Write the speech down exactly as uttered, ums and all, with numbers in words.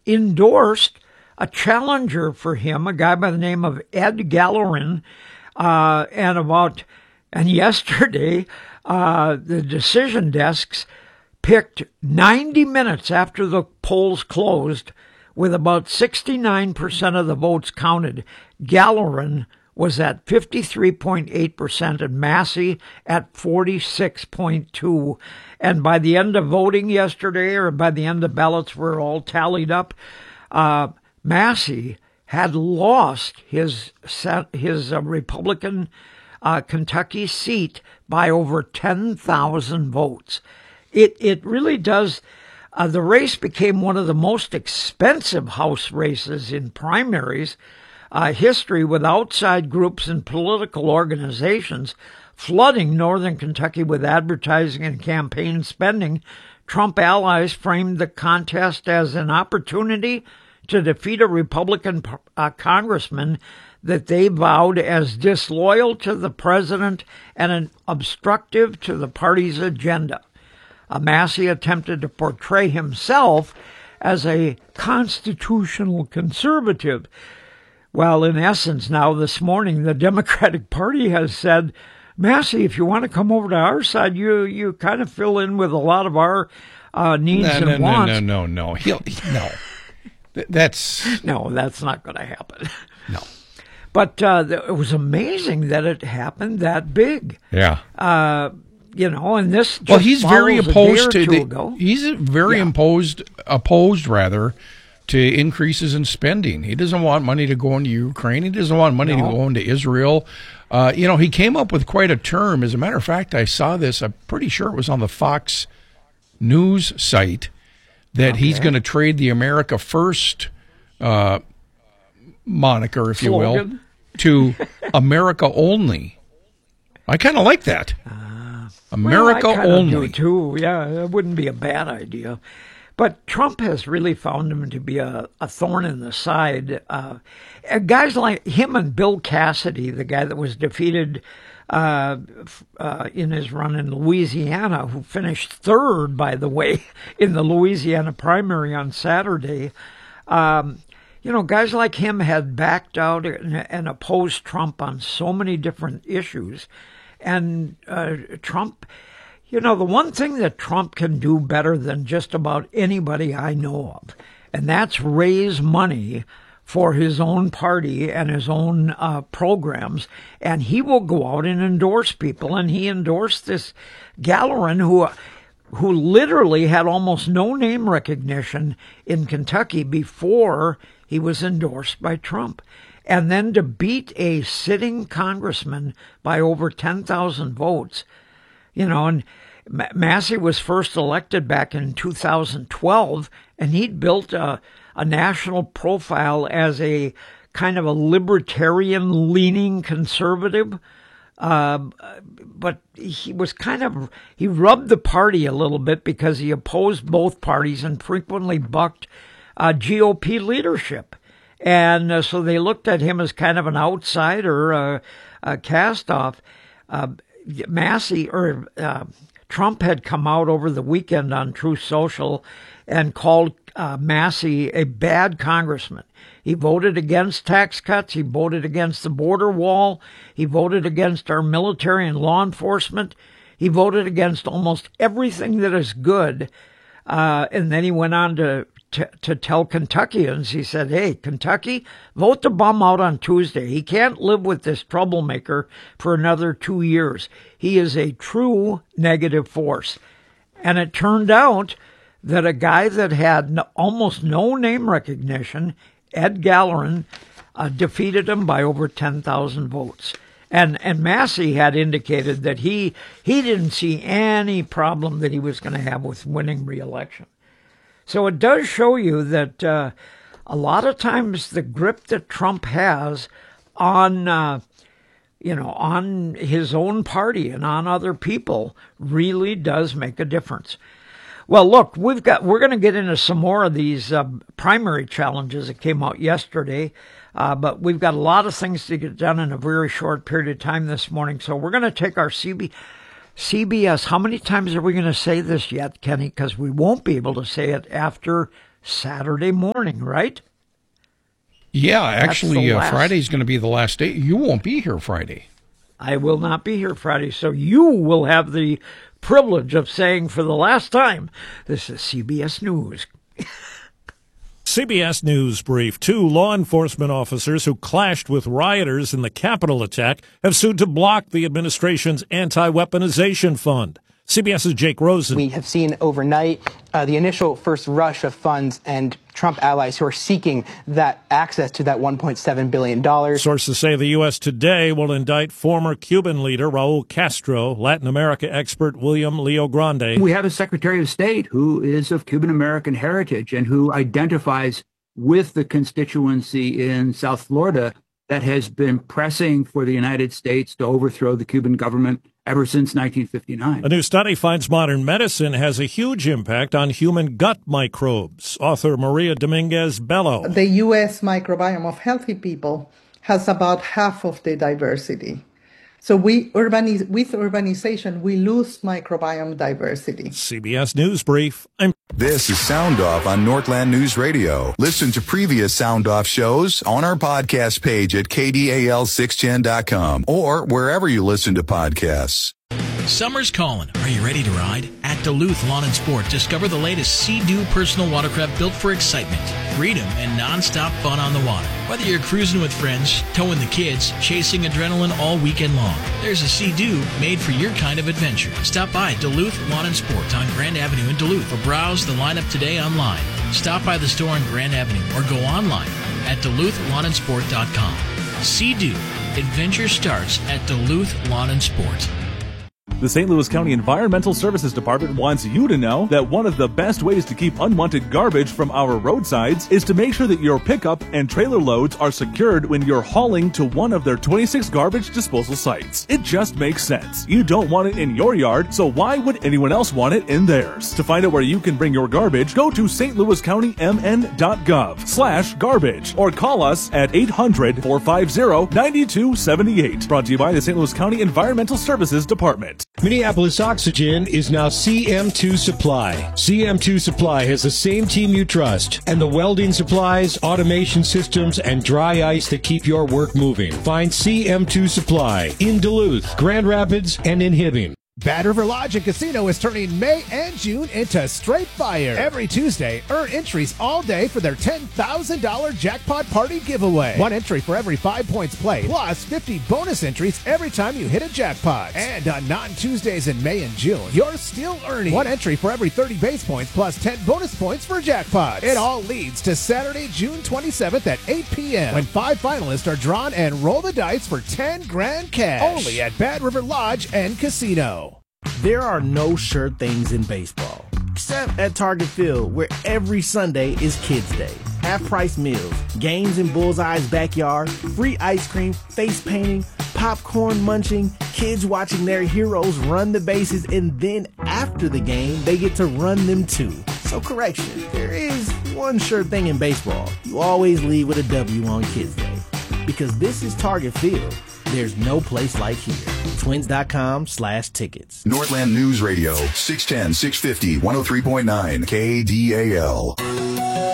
endorsed a challenger for him, a guy by the name of Ed Gallerin, uh, and about and yesterday uh, the decision desks picked ninety minutes after the polls closed, with about sixty-nine percent of the votes counted. Gallerin was at fifty-three point eight percent and Massey at forty-six point two. And by the end of voting yesterday, or by the end of ballots were all tallied up, uh, Massey had lost his his uh, Republican uh, Kentucky seat by over ten thousand votes. It it really does. Uh, the race became one of the most expensive House races in primaries uh, history, with outside groups and political organizations flooding northern Kentucky with advertising and campaign spending. Trump allies framed the contest as an opportunity to defeat a Republican uh, congressman that they vowed as disloyal to the president and an obstructive to the party's agenda. Uh, Massey attempted to portray himself as a constitutional conservative. Well, in essence, now this morning, the Democratic Party has said, Massey, if you want to come over to our side, you you kind of fill in with a lot of our uh, needs no, and no, wants. No, no, no, no. He'll, no. That's... No, that's not going to happen. No. But uh, it was amazing that it happened that big. Yeah. Uh, you know, and this just well, he's very opposed to the. Ago. He's very yeah. imposed, opposed rather, to increases in spending. He doesn't want money to go into Ukraine. He doesn't want money no. to go into Israel. Uh, you know, he came up with quite a term. As a matter of fact, I saw this. I'm pretty sure it was on the Fox News site that okay. he's going to trade the America First uh, moniker, if Slogan. you will, to America Only. I kind of like that. Uh, America well, I Only. Do too. Yeah, it wouldn't be a bad idea. But Trump has really found him to be a, a thorn in the side. Uh, guys like him and Bill Cassidy, the guy that was defeated uh, uh, in his run in Louisiana, who finished third, by the way, in the Louisiana primary on Saturday. Um, you know, guys like him had backed out and, and opposed Trump on so many different issues. And uh, Trump... You know, the one thing that Trump can do better than just about anybody I know of, and that's raise money for his own party and his own uh, programs, and he will go out and endorse people. And he endorsed this Gallerin, who who literally had almost no name recognition in Kentucky before he was endorsed by Trump. And then to beat a sitting congressman by over ten thousand votes, you know, and Massey was first elected back in two thousand twelve, and he'd built a, a national profile as a kind of a libertarian-leaning conservative. Uh, but he was kind of, he rubbed the party a little bit because he opposed both parties and frequently bucked uh, G O P leadership. And uh, so they looked at him as kind of an outsider, uh, a cast-off. Uh, Massey, or... Uh, Trump had come out over the weekend on Truth Social and called uh, Massey a bad congressman. He voted against tax cuts. He voted against the border wall. He voted against our military and law enforcement. He voted against almost everything that is good. Uh, and then he went on to, to to tell Kentuckians, he said, hey, Kentucky, vote the bum out on Tuesday. He can't live with this troublemaker for another two years. He is a true negative force. And it turned out that a guy that had no, almost no name recognition, Ed Gallerin, uh, defeated him by over ten thousand votes. And and Massey had indicated that he he didn't see any problem that he was going to have with winning re-election. So it does show you that uh, a lot of times the grip that Trump has on uh, you know on his own party and on other people really does make a difference. Well, look, we've got we're going to get into some more of these uh, primary challenges that came out yesterday. Uh, but we've got a lot of things to get done in a very short period of time this morning. So we're going to take our C B, C B S. How many times are we going to say this yet, Kenny? Because we won't be able to say it after Saturday morning, right? Yeah, actually, uh, last- Friday's going to be the last day. You won't be here Friday. I will not be here Friday, so you will have the privilege of saying for the last time, this is C B S News. C B S News brief. Two law enforcement officers who clashed with rioters in the Capitol attack have sued to block the administration's anti-weaponization fund. CBS's Jake Rosen. We have seen overnight uh, the initial first rush of funds and Trump allies who are seeking that access to that one point seven billion dollars. Sources say the U S today will indict former Cuban leader Raul Castro, Latin America expert William Leo Grande. We have a Secretary of State who is of Cuban-American heritage and who identifies with the constituency in South Florida that has been pressing for the United States to overthrow the Cuban government ever since nineteen fifty-nine. A new study finds modern medicine has a huge impact on human gut microbes. Author Maria Dominguez Bello. The U S microbiome of healthy people has about half of the diversity. So we urbaniz- with urbanization, we lose microbiome diversity. C B S News Brief. I'm This is Sound Off on Northland News Radio. Listen to previous Sound Off shows on our podcast page at K D A L six ten dot com or wherever you listen to podcasts. Summer's calling. Are you ready to ride? At Duluth Lawn and Sport, discover the latest Sea-Doo personal watercraft built for excitement, freedom, and non-stop fun on the water. Whether you're cruising with friends, towing the kids, chasing adrenaline all weekend long, there's a Sea-Doo made for your kind of adventure. Stop by Duluth Lawn and Sport on Grand Avenue in Duluth or browse the lineup today online. Stop by the store on Grand Avenue or go online at Duluth Lawn and Sport dot com. Sea-Doo. Adventure starts at Duluth Lawn and Sport. The Saint Louis County Environmental Services Department wants you to know that one of the best ways to keep unwanted garbage from our roadsides is to make sure that your pickup and trailer loads are secured when you're hauling to one of their twenty-six garbage disposal sites. It just makes sense. You don't want it in your yard, so why would anyone else want it in theirs? To find out where you can bring your garbage, go to S Louis County M N dot gov slash garbage or call us at eight hundred, four five zero, nine two seven eight. Brought to you by the Saint Louis County Environmental Services Department. Minneapolis Oxygen is now C M two Supply. C M two Supply has the same team you trust and the welding supplies, automation systems, and dry ice that keep your work moving. Find C M two Supply in Duluth, Grand Rapids, and in Hibbing. Bad River Lodge and Casino is turning May and June into straight fire. Every Tuesday, earn entries all day for their ten thousand dollars jackpot party giveaway. One entry for every five points played, plus fifty bonus entries every time you hit a jackpot. And on non-Tuesdays in May and June, you're still earning one entry for every thirty base points, plus ten bonus points for jackpots. It all leads to Saturday, June twenty-seventh at eight p.m. when five finalists are drawn and roll the dice for ten grand cash. Only at Bad River Lodge and Casino. There are no sure things in baseball, except at Target Field, where every Sunday is Kids Day. Half-price meals, games in Bullseye's backyard, free ice cream, face painting, popcorn munching, kids watching their heroes run the bases, and then after the game, they get to run them too. So correction, there is one sure thing in baseball. You always leave with a W on Kids Day. Because this is Target Field. There's no place like here. Twins.com slash tickets. Northland News Radio, six ten, six fifty, one oh three point nine K D A L.